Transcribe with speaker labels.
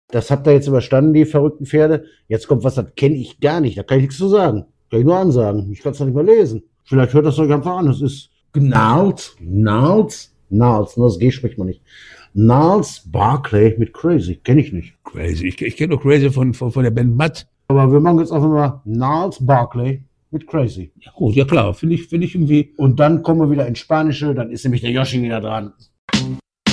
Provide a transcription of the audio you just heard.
Speaker 1: Das habt ihr jetzt überstanden, die verrückten Pferde. Jetzt kommt was, das kenne ich gar nicht. Da kann ich nichts zu sagen. Kann ich nur ansagen. Ich kann es noch nicht mal lesen. Vielleicht hört das euch einfach an. Das ist Gnarls. Das G spricht man nicht. Gnarls Barkley mit Crazy. Kenne ich nicht.
Speaker 2: Crazy. Ich kenne nur Crazy von der Band Matt.
Speaker 1: Aber wir machen jetzt einfach mal Gnarls Barkley mit Crazy.
Speaker 2: Ja gut, ja klar. Finde ich irgendwie.
Speaker 1: Und dann kommen wir wieder ins Spanische. Dann ist nämlich der Yoshi wieder dran.